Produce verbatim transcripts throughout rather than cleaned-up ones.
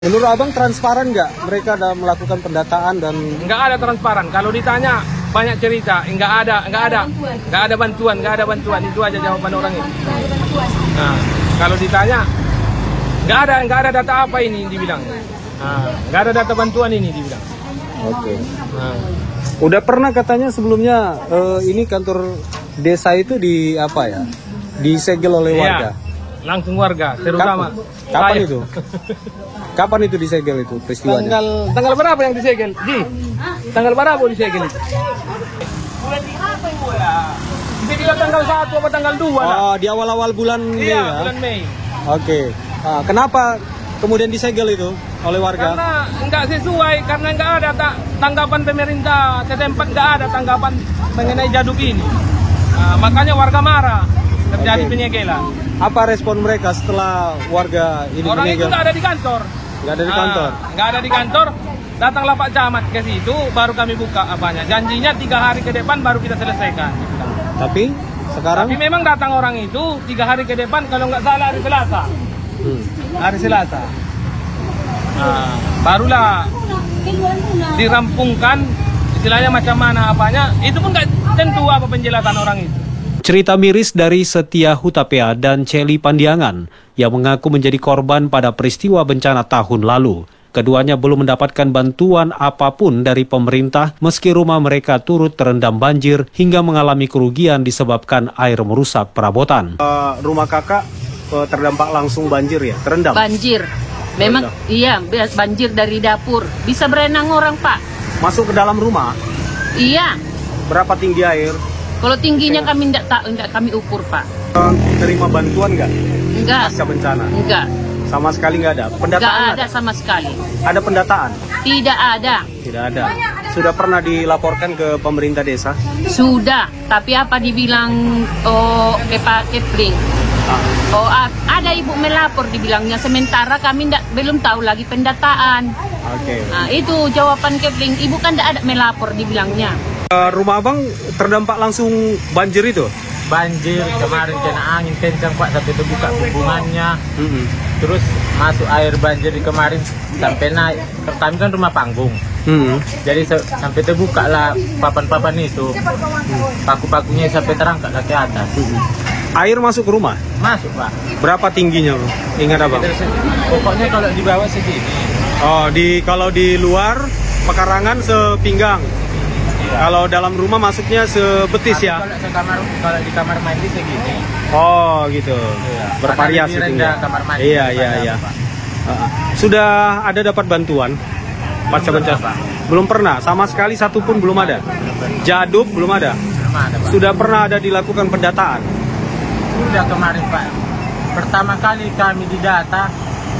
Menurut abang transparan nggak mereka dalam melakukan pendataan dan nggak ada transparan. Kalau ditanya banyak cerita, nggak ada, nggak ada, nggak ada bantuan, nggak ada bantuan. Itu aja jawaban orang itu. Nah, kalau ditanya nggak ada, nggak ada data apa ini dibilang. Nah, nggak ada data bantuan ini dibilang. Oke. Nah. Udah pernah katanya sebelumnya eh, ini kantor desa itu di apa ya? Disegel oleh warga. Iya, langsung warga, terutama. Kapan, kapan itu? Kapan itu disegel itu peristiwanya? Tanggal tanggal berapa yang disegel? Ji, tanggal berapa disegel itu? Disegel tanggal satu apa tanggal dua? Oh, di awal-awal bulan Mei iya, ya? bulan Mei. Oke. Nah, kenapa kemudian disegel itu oleh warga? Karena nggak sesuai, karena nggak ada ta tanggapan pemerintah setempat, nggak ada tanggapan mengenai jaduk ini. Nah, makanya warga marah, terjadi okay. penyegelan. Apa respon mereka setelah warga ini Orang menyegel? itu nggak ada di kantor. Nggak ada di kantor? Nah, nggak ada di kantor. Datanglah Pak Camat ke situ, baru kami buka apanya. Janjinya tiga hari ke depan baru kita selesaikan. Tapi sekarang? Tapi memang datang orang itu tiga hari ke depan, kalau nggak salah hari Selasa. Hmm. Hari Selasa. Nah, barulah dirampungkan istilahnya macam mana apanya. Itu pun nggak tentu apa penjelasan orang itu. Cerita miris dari Setia Hutapea dan Celi Pandiangan yang mengaku menjadi korban pada peristiwa bencana tahun lalu. Keduanya belum mendapatkan bantuan apapun dari pemerintah meski rumah mereka turut terendam banjir hingga mengalami kerugian disebabkan air merusak perabotan. Uh, rumah kakak uh, terdampak langsung banjir ya? Terendam? Banjir. Memang iya, banjir dari dapur. Bisa berenang orang, Pak. Masuk ke dalam rumah? Iya. Berapa tinggi air? Kalau tingginya kami tidak tak enggak kami ukur, Pak. Terima bantuan nggak? Enggak. Pasca bencana? Enggak. Sama sekali nggak ada? Pendataan nggak ada, ada sama sekali. Ada pendataan? Tidak ada. Tidak ada. Sudah pernah dilaporkan ke pemerintah desa? Sudah, tapi apa dibilang oh ke Pak Kepling? Ah. Oh ada ibu melapor dibilangnya, sementara kami ndak, belum tahu lagi pendataan. Oke. Okay. Nah, itu jawaban Kepling, ibu kan ndak ada melapor dibilangnya. Uh, rumah abang terdampak langsung banjir itu? Banjir kemarin kena angin kencang Pak, sampai terbuka hubungannya. Mm-hmm. Terus masuk air banjir di kemarin sampai naik. Kami kan rumah panggung. Mm-hmm. Jadi sampai terbuka lah papan-papan itu. Mm. Paku-pakunya sampai terangkat ke atas. Mm-hmm. Air masuk ke rumah? Masuk Pak. Berapa tingginya Bang? Ingat abang? Pokoknya kalau di bawah segini. Oh, di kalau di luar pekarangan sepinggang. Kalau dalam rumah masuknya sebetis Tapi ya? Kalau, sekamar, kalau di kamar mandi segini. Oh gitu, iya. Bervariasi tinggal. Iya iya iya. Uh, sudah ada dapat bantuan pasca bencana? Belum pernah, sama sekali satu pun belum ada. Jaduk belum ada. Belum ada Pak. Sudah pernah ada dilakukan pendataan? Sudah kemarin Pak. Pertama kali kami didata,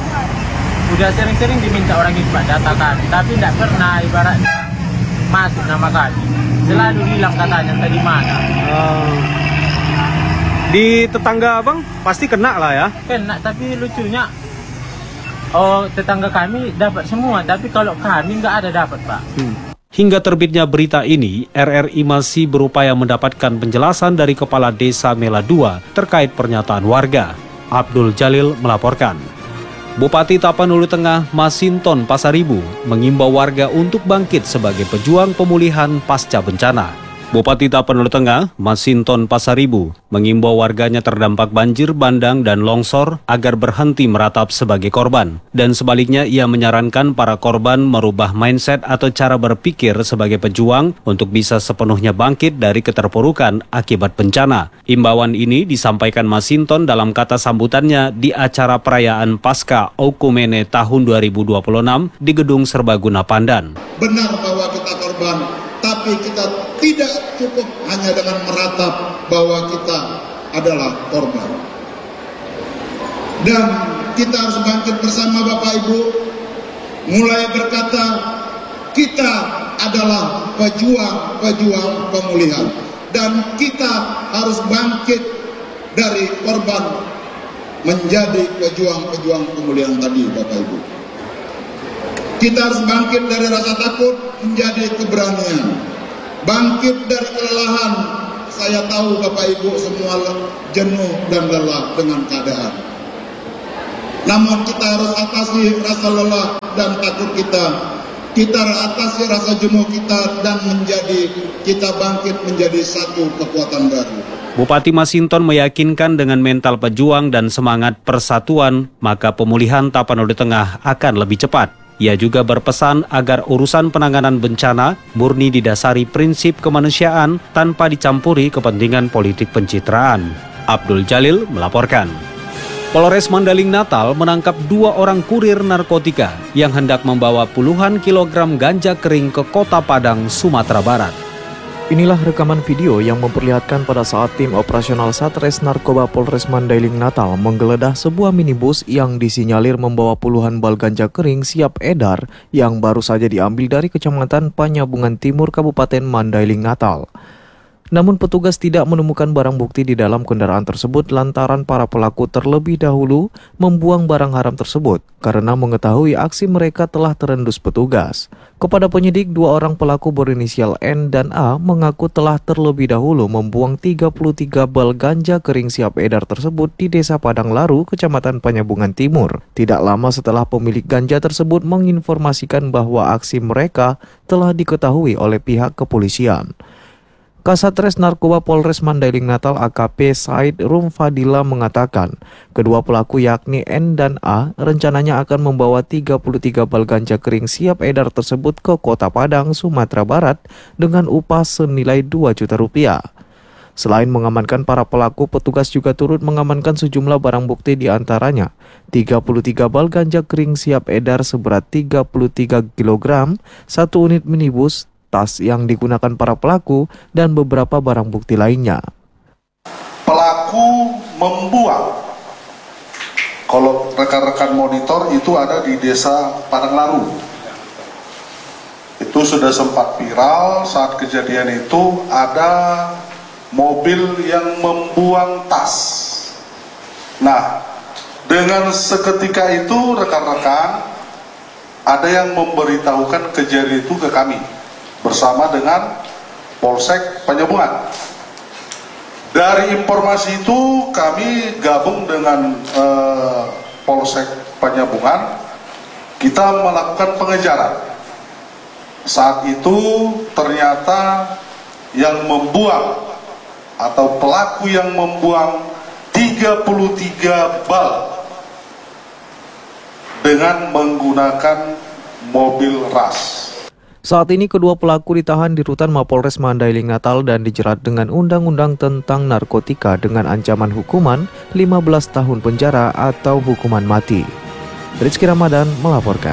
udah sering-sering diminta orang itu Pak data kami, tapi tidak pernah ibaratnya masuk nama kami, selalu hilang katanya entah di mana. Uh, di tetangga abang pasti kena lah ya? Kena, tapi lucunya, oh tetangga kami dapat semua, tapi kalau kami nggak ada dapat Pak. Hmm. Hingga terbitnya berita ini, R R I masih berupaya mendapatkan penjelasan dari Kepala Desa Mela dua terkait pernyataan warga. Abdul Jalil melaporkan. Bupati Tapanuli Tengah Masinton Pasaribu mengimbau warga untuk bangkit sebagai pejuang pemulihan pasca bencana. Bupati Tapanuli Tengah Masinton Pasaribu mengimbau warganya terdampak banjir bandang dan longsor agar berhenti meratap sebagai korban. Dan sebaliknya ia menyarankan para korban merubah mindset atau cara berpikir sebagai pejuang untuk bisa sepenuhnya bangkit dari keterpurukan akibat bencana. Imbauan ini disampaikan Masinton dalam kata sambutannya di acara perayaan Pasca Okumene tahun dua ribu dua puluh enam di Gedung Serbaguna Pandan. Benar bahwa kita korban, tapi kita tidak cukup hanya dengan meratap bahwa kita adalah korban. Dan kita harus bangkit bersama Bapak Ibu, mulai berkata, kita adalah pejuang-pejuang pemulihan. Dan kita harus bangkit dari korban menjadi pejuang-pejuang pemulihan tadi Bapak Ibu. Kita harus bangkit dari rasa takut menjadi keberanian. Bangkit dari kelelahan. Saya tahu Bapak Ibu semua jenuh dan lelah dengan keadaan. Namun kita harus atasi rasa lelah dan takut kita. Kita atasi rasa jenuh kita dan menjadi kita bangkit menjadi satu kekuatan baru. Bupati Masinton meyakinkan dengan mental pejuang dan semangat persatuan, maka pemulihan Tapanuli Tengah akan lebih cepat. Ia juga berpesan agar urusan penanganan bencana murni didasari prinsip kemanusiaan tanpa dicampuri kepentingan politik pencitraan. Abdul Jalil melaporkan. Polres Mandaling Natal menangkap dua orang kurir narkotika yang hendak membawa puluhan kilogram ganja kering ke Kota Padang, Sumatera Barat. Inilah rekaman video yang memperlihatkan pada saat tim operasional Satres Narkoba Polres Mandailing Natal menggeledah sebuah minibus yang disinyalir membawa puluhan bal ganja kering siap edar yang baru saja diambil dari Kecamatan Panyabungan Timur, Kabupaten Mandailing Natal. Namun petugas tidak menemukan barang bukti di dalam kendaraan tersebut lantaran para pelaku terlebih dahulu membuang barang haram tersebut karena mengetahui aksi mereka telah terendus petugas. Kepada penyidik, dua orang pelaku berinisial N dan A mengaku telah terlebih dahulu membuang tiga puluh tiga bal ganja kering siap edar tersebut di Desa Padang Laru, Kecamatan Panyabungan Timur. Tidak lama setelah pemilik ganja tersebut menginformasikan bahwa aksi mereka telah diketahui oleh pihak kepolisian. Kasatres Narkoba Polres Mandailing Natal A K P Said Rumfadila mengatakan, kedua pelaku yakni N dan A rencananya akan membawa tiga puluh tiga bal ganja kering siap edar tersebut ke Kota Padang, Sumatera Barat dengan upah senilai dua juta rupiah. Selain mengamankan para pelaku, petugas juga turut mengamankan sejumlah barang bukti di antaranya tiga puluh tiga bal ganja kering siap edar seberat tiga puluh tiga kilogram, satu unit minibus, tas yang digunakan para pelaku, dan beberapa barang bukti lainnya. Pelaku membuang, kalau rekan-rekan monitor itu ada di Desa Padang Laru. Itu sudah sempat viral saat kejadian itu ada mobil yang membuang tas. Nah, dengan seketika itu rekan-rekan ada yang memberitahukan kejadian itu ke kami bersama dengan Polsek Panyabungan. Dari informasi itu kami gabung dengan eh, Polsek Panyabungan, kita melakukan pengejaran. Saat itu ternyata yang membuang atau pelaku yang membuang tiga puluh tiga bal dengan menggunakan mobil ras. Saat ini kedua pelaku ditahan di rutan Mapolres Mandailing Natal dan dijerat dengan Undang-Undang tentang Narkotika dengan ancaman hukuman lima belas tahun penjara atau hukuman mati. Rizky Ramadan melaporkan.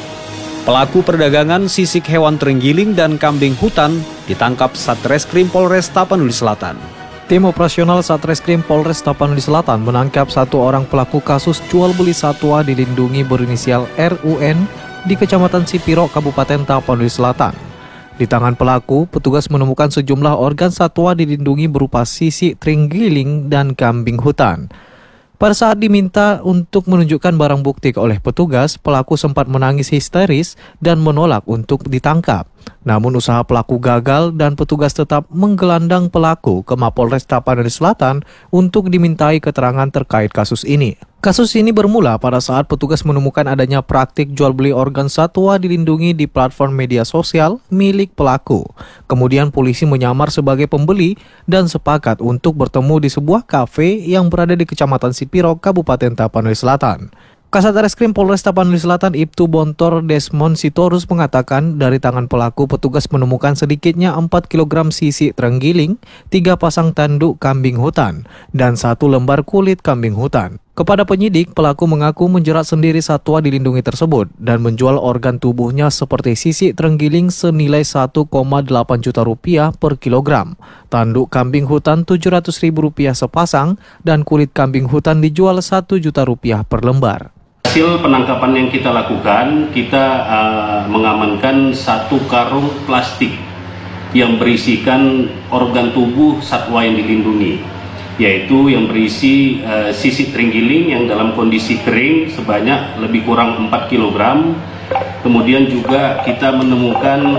Pelaku perdagangan sisik hewan terenggiling dan kambing hutan ditangkap Satreskrim Polres Tapanuli Selatan. Tim operasional Satreskrim Polres Tapanuli Selatan menangkap satu orang pelaku kasus jual beli satwa dilindungi berinisial R U N di Kecamatan Sipiro, Kabupaten Tapanuli Selatan. Di tangan pelaku, petugas menemukan sejumlah organ satwa dilindungi berupa sisik terenggiling dan kambing hutan. Pada saat diminta untuk menunjukkan barang bukti oleh petugas, pelaku sempat menangis histeris dan menolak untuk ditangkap. Namun usaha pelaku gagal dan petugas tetap menggelandang pelaku ke Mapolres Tapanuli Selatan untuk dimintai keterangan terkait kasus ini. Kasus ini bermula pada saat petugas menemukan adanya praktik jual beli organ satwa dilindungi di platform media sosial milik pelaku. Kemudian polisi menyamar sebagai pembeli dan sepakat untuk bertemu di sebuah kafe yang berada di Kecamatan Sipiro, Kabupaten Tapanuli Selatan. Kasatreskrim Polres Tapanuli Selatan Ibtu Bontor Desmond Sitorus mengatakan dari tangan pelaku petugas menemukan sedikitnya empat kilogram sisik terenggiling, tiga pasang tanduk kambing hutan, dan satu lembar kulit kambing hutan. Kepada penyidik, pelaku mengaku menjerat sendiri satwa dilindungi tersebut dan menjual organ tubuhnya seperti sisik terenggiling senilai satu koma delapan juta rupiah per kilogram, tanduk kambing hutan tujuh ratus ribu rupiah sepasang, dan kulit kambing hutan dijual satu juta rupiah per lembar. Hasil penangkapan yang kita lakukan, kita uh, mengamankan satu karung plastik yang berisikan organ tubuh satwa yang dilindungi, yaitu yang berisi uh, sisik terenggiling yang dalam kondisi kering sebanyak lebih kurang empat kilogram. Kemudian juga kita menemukan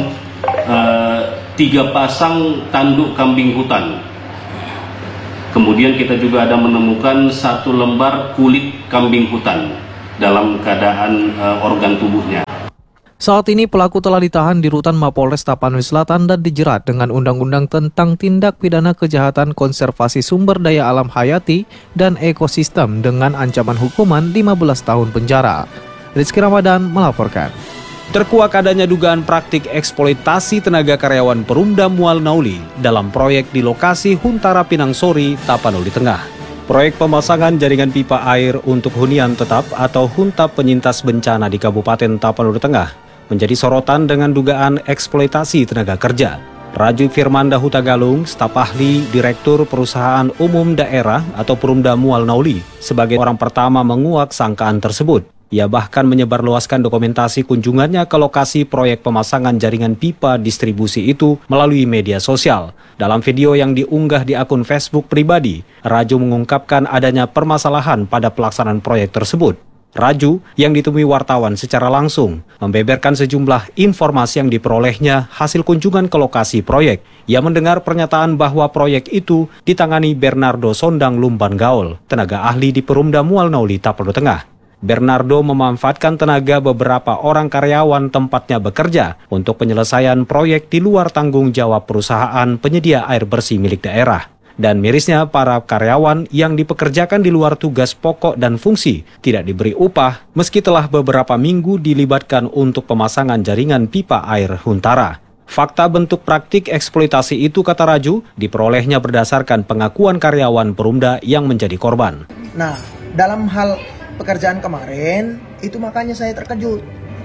uh, tiga pasang tanduk kambing hutan. Kemudian kita juga ada menemukan satu lembar kulit kambing hutan. dalam keadaan uh, organ tubuhnya. Saat ini pelaku telah ditahan di rutan Mapolres Tapanuli Selatan dan dijerat dengan Undang-Undang tentang Tindak Pidana Kejahatan Konservasi Sumber Daya Alam Hayati dan Ekosistem dengan ancaman hukuman lima belas tahun penjara. Rizky Ramadan melaporkan. Terkuak adanya dugaan praktik eksploitasi tenaga karyawan Perumda Mual Nauli dalam proyek di lokasi Huntara Pinang Sori, Tapanuli Tengah. Proyek pemasangan jaringan pipa air untuk hunian tetap atau Hunta Penyintas Bencana di Kabupaten Tapanuli Tengah menjadi sorotan dengan dugaan eksploitasi tenaga kerja. Raju Firmanda Hutagalung, staf ahli Direktur Perusahaan Umum Daerah atau Perumda Mual Nauli, sebagai orang pertama menguak sangkaan tersebut. Ia bahkan menyebarluaskan dokumentasi kunjungannya ke lokasi proyek pemasangan jaringan pipa distribusi itu melalui media sosial. Dalam video yang diunggah di akun Facebook pribadi, Raju mengungkapkan adanya permasalahan pada pelaksanaan proyek tersebut. Raju yang ditemui wartawan secara langsung membeberkan sejumlah informasi yang diperolehnya hasil kunjungan ke lokasi proyek. Ia mendengar pernyataan bahwa proyek itu ditangani Bernardo Sondang Lumban Gaul, tenaga ahli di Perumda Mual Nauli, Tapanuli Tengah. Bernardo memanfaatkan tenaga beberapa orang karyawan tempatnya bekerja untuk penyelesaian proyek di luar tanggung jawab perusahaan penyedia air bersih milik daerah. Dan mirisnya, para karyawan yang dipekerjakan di luar tugas pokok dan fungsi tidak diberi upah meski telah beberapa minggu dilibatkan untuk pemasangan jaringan pipa air Huntara. Fakta bentuk praktik eksploitasi itu, kata Raju, diperolehnya berdasarkan pengakuan karyawan Perumda yang menjadi korban. Nah, dalam hal pekerjaan kemarin, itu makanya saya terkejut.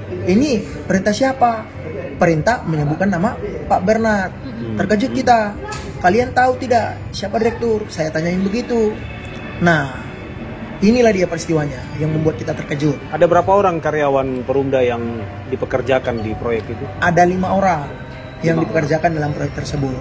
Ini perintah siapa? Perintah menyebutkan nama Pak Bernard. Terkejut kita. Kalian tahu tidak siapa direktur? Saya tanyain begitu. Nah, inilah dia peristiwanya yang membuat kita terkejut. Ada berapa orang karyawan Perumda yang dipekerjakan di proyek itu? Ada lima orang yang lima dipekerjakan orang. dalam proyek tersebut.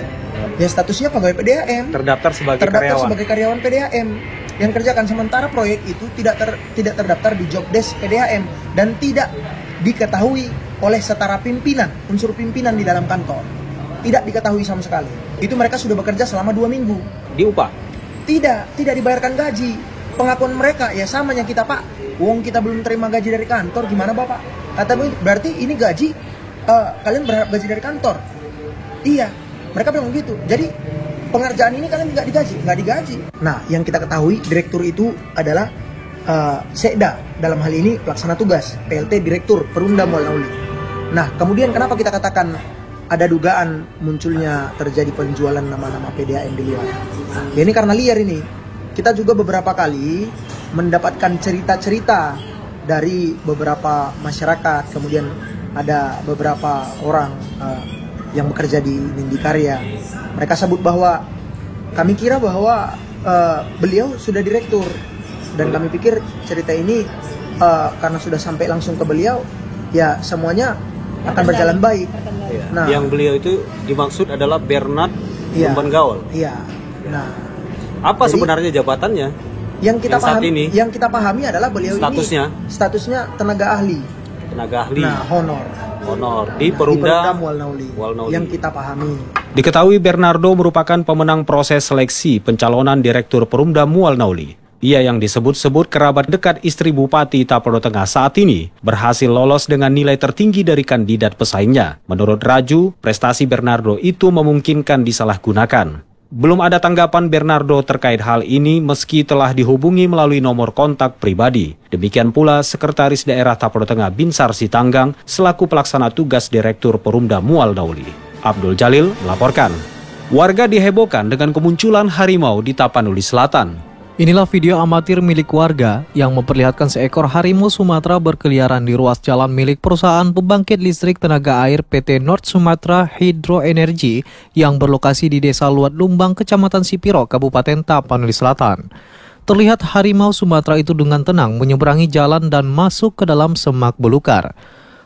Ya, statusnya pegawai P D A M. Terdaftar sebagai Terdaftar karyawan. sebagai karyawan P D A M yang kerjakan, sementara proyek itu tidak ter, tidak terdaftar di job desk P D A M dan tidak diketahui oleh setara pimpinan, unsur pimpinan di dalam kantor. Tidak diketahui sama sekali. Itu mereka sudah bekerja selama dua minggu. Diupah? Tidak, tidak dibayarkan gaji. Pengakuan mereka, ya sama yang kita, Pak. Wong kita belum terima gaji dari kantor, gimana Bapak? Kata berarti ini gaji, uh, kalian berharap gaji dari kantor? Iya, mereka bilang begitu. Jadi pengerjaan ini kalian nggak digaji, nggak digaji. Nah, yang kita ketahui direktur itu adalah uh, Sekda, dalam hal ini pelaksana tugas, P L T Direktur Perumda Mual Nauli. Nah, kemudian kenapa kita katakan ada dugaan munculnya terjadi penjualan nama-nama P D A M di luar? Ya, ini karena liar ini. Kita juga beberapa kali mendapatkan cerita-cerita dari beberapa masyarakat, kemudian ada beberapa orang uh, yang bekerja di Nindya. Mereka sebut bahwa kami kira bahwa uh, beliau sudah direktur, dan kami pikir cerita ini uh, karena sudah sampai langsung ke beliau, ya semuanya akan berjalan baik. Nah, yang beliau itu dimaksud adalah Bernard iya, Lumban Gaul. Iya. Nah, apa jadi, sebenarnya jabatannya? Yang kita yang pahami, ini, yang kita pahami adalah beliau statusnya, ini statusnya tenaga ahli. Tenaga ahli. Nah, honor. Honor di nah, Perumda, di Perumda Mual Nauli. Mual Nauli. Yang kita pahami. Diketahui Bernardo merupakan pemenang proses seleksi pencalonan Direktur Perumda Mual Nauli. Ia yang disebut-sebut kerabat dekat istri Bupati Tapanuli Tengah saat ini berhasil lolos dengan nilai tertinggi dari kandidat pesaingnya. Menurut Raju, prestasi Bernardo itu memungkinkan disalahgunakan. Belum ada tanggapan Bernardo terkait hal ini meski telah dihubungi melalui nomor kontak pribadi. Demikian pula Sekretaris Daerah Tapanuli Tengah Binsar Sitanggang selaku pelaksana tugas Direktur Perumda Mual Nauli. Abdul Jalil melaporkan. Warga dihebohkan dengan kemunculan harimau di Tapanuli Selatan. Inilah video amatir milik warga yang memperlihatkan seekor harimau Sumatera berkeliaran di ruas jalan milik perusahaan pembangkit listrik tenaga air P T North Sumatra Hydro Energy yang berlokasi di Desa Luat Lumbang, Kecamatan Sipiro, Kabupaten Tapanuli Selatan. Terlihat harimau Sumatera itu dengan tenang menyeberangi jalan dan masuk ke dalam semak belukar.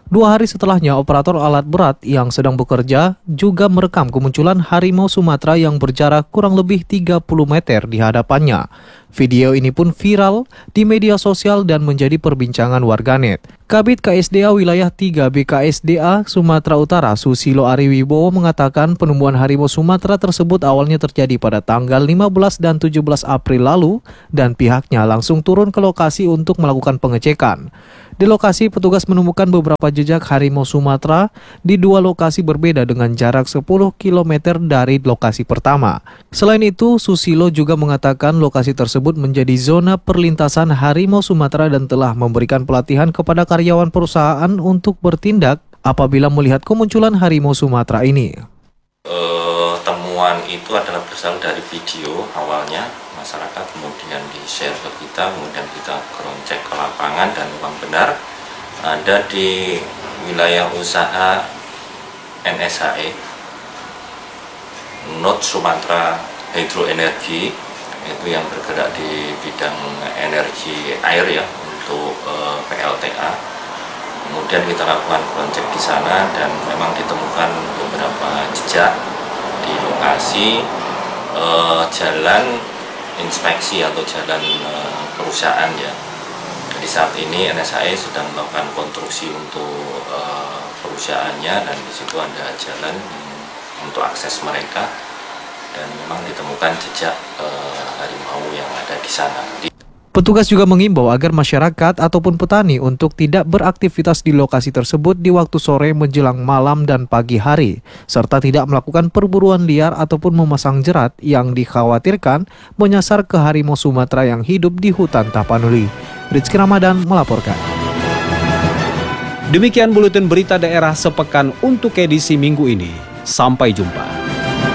Dua hari setelahnya, operator alat berat yang sedang bekerja juga merekam kemunculan harimau Sumatera yang berjarak kurang lebih tiga puluh meter di hadapannya. Video ini pun viral di media sosial dan menjadi perbincangan warganet. Kabid K S D A Wilayah tiga B K S D A Sumatera Utara Susilo Ariwibowo mengatakan penemuan harimau Sumatera tersebut awalnya terjadi pada tanggal lima belas dan tujuh belas April lalu dan pihaknya langsung turun ke lokasi untuk melakukan pengecekan. Di lokasi, petugas menemukan beberapa jejak harimau Sumatera di dua lokasi berbeda dengan jarak sepuluh kilometer dari lokasi pertama. Selain itu, Susilo juga mengatakan lokasi tersebut menjadi zona perlintasan harimau Sumatera dan telah memberikan pelatihan kepada karyawan perusahaan untuk bertindak apabila melihat kemunculan harimau Sumatera ini. Uh, temuan itu adalah berasal dari video awalnya masyarakat, kemudian di-share ke kita, kemudian kita cross check ke lapangan dan memang benar ada di wilayah usaha N S H E North Sumatra Hydroenergy, itu yang bergerak di bidang energi air ya untuk uh, P L T A. Kemudian kita lakukan cross check di sana dan memang ditemukan beberapa jejak di lokasi uh, jalan inspeksi atau jalan uh, perusahaan ya. Jadi saat ini N S H E sedang melakukan konstruksi untuk uh, perusahaannya dan di situ ada jalan untuk akses mereka dan memang ditemukan jejak uh, harimau yang ada di sana. Di Petugas juga mengimbau agar masyarakat ataupun petani untuk tidak beraktivitas di lokasi tersebut di waktu sore menjelang malam dan pagi hari, serta tidak melakukan perburuan liar ataupun memasang jerat yang dikhawatirkan menyasar ke harimau Sumatera yang hidup di hutan Tapanuli. Rizky Ramadan melaporkan. Demikian buletin berita daerah sepekan untuk edisi minggu ini. Sampai jumpa.